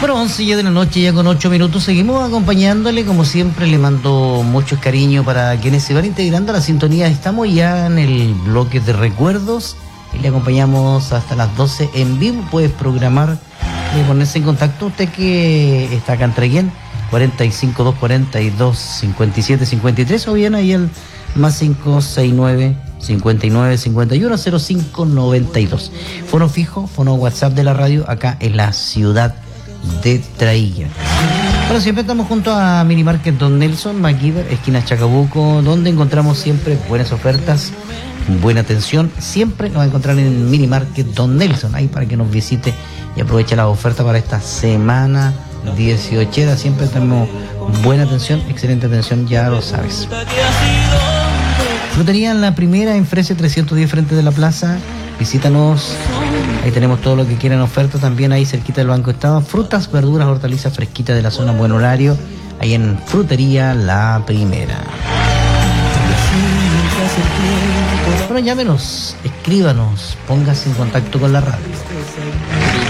Bueno, 11 ya de la noche, ya con 8 minutos, seguimos acompañándole, como siempre, le mando muchos cariños para quienes se van integrando a la sintonía. Estamos ya en el bloque de recuerdos y le acompañamos hasta las 12 en vivo. Puedes programar y ponerse en contacto, usted que está acá en Treguén, 452425753, o bien ahí el más 569-5951-0592. Fono fijo, fono WhatsApp de la radio, acá en la ciudad de Traiguén. Bueno, siempre estamos junto a Mini Market Don Nelson, MacGyver, esquina Chacabuco, donde encontramos siempre buenas ofertas, buena atención. Siempre nos va a encontrar en Mini Market Don Nelson, ahí para que nos visite y aproveche la oferta para esta semana 18. Siempre tenemos buena atención, excelente atención, ya lo sabes. Frutería La Primera en Frese 310 frente de la plaza. Visítanos, ahí tenemos todo lo que quieran oferta, también ahí cerquita del Banco Estado, frutas, verduras, hortalizas fresquitas de la zona, buen horario, ahí en Frutería La Primera. Bueno, llámenos, escríbanos, póngase en contacto con la radio.